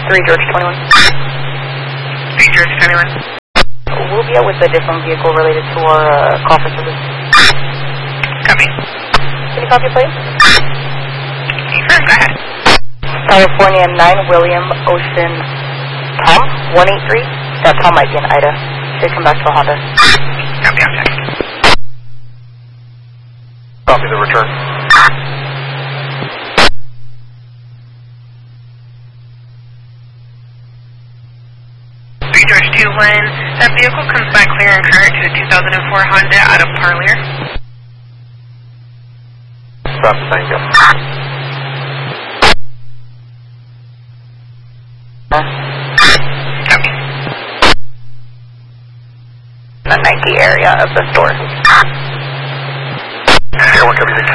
3 George 21. 3 George 21. We'll be out with a different vehicle related to our call for service. Copy. Can you copy, please? Sure, go ahead. California 9 William Ocean Tom 183. That Tom might be an Ida. Should come back to a Honda. Copy, on text. Copy the return. George 21, that vehicle comes back clear and current to a 2004 Honda out of Parlier. Stop, thank you. Copy. The Nike area of the store. Here, one copy.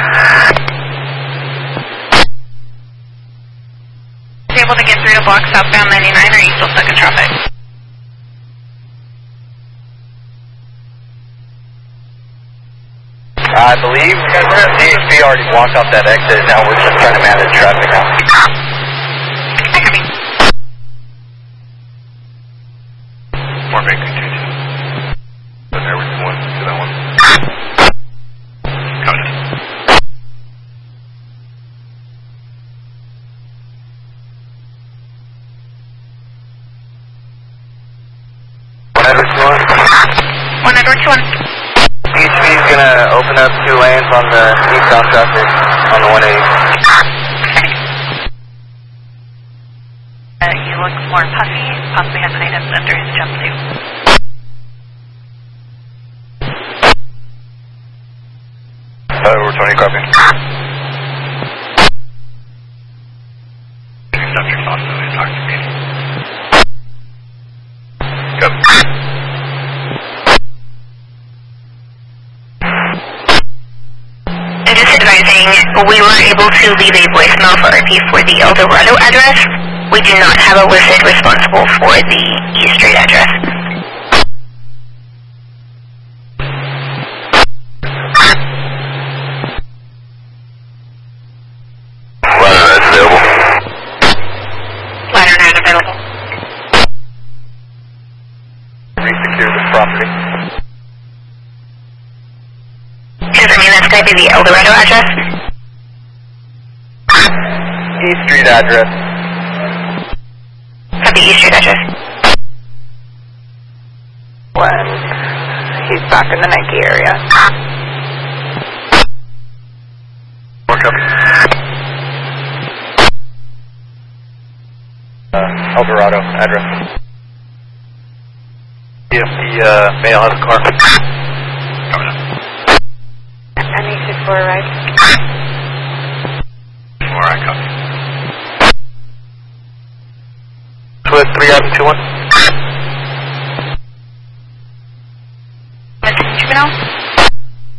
Able to get through to block southbound 99, or are you still stuck in traffic? I believe DHB already blocked off that exit. Now we're just trying to manage traffic now. More big continue. But there was one to that one. Coming in. One Edward 21. DHB is going to open up 2 lanes on the eastbound traffic on the 180. You look more puffy, possibly has items under his jumpsuit. We're 20, copy. Subject also intoxicated. Go. I'm just advising, we were able to leave a voicemail for RP for the El Dorado address. We do not have a listed responsible for the East Street address. Ladder 9 available. Ladder 9 available. Resecure this property. Does that mean that's going to be the El Dorado address? East Street address. Copy, East Street address. When he's back in the Nike area. More copy. El Dorado address. If the male has a car. Coming up. NA64 right? 4, I copy. Twist 3 out 2-1.